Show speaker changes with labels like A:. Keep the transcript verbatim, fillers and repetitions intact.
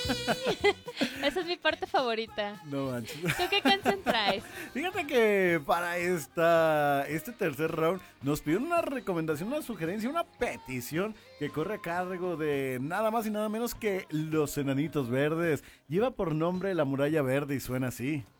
A: Esa es mi parte favorita.
B: No manches.
A: ¿Tú qué canción traes?
B: Fíjate que para esta, este tercer round nos pidieron una recomendación, una sugerencia, una petición que corre a cargo de nada más y nada menos que Los Enanitos Verdes. Lleva por nombre La Muralla Verde y suena así.